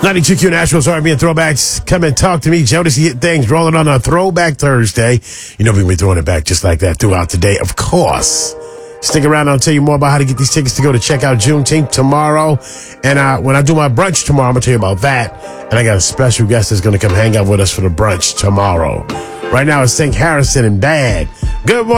92Q Nationals R&B and Throwbacks. Come and talk to me. Jodeci Hit Things rolling on a Throwback Thursday. You know we'll be throwing it back just like that throughout the day, of course. Stick around. I'll tell you more about how to get these tickets to go to check out Juneteenth tomorrow. And when I do my brunch tomorrow, I'm going to tell you about that. And I got a special guest that's going to come hang out with us for the brunch tomorrow. Right now, it's St. Harrison and Bad. Good morning.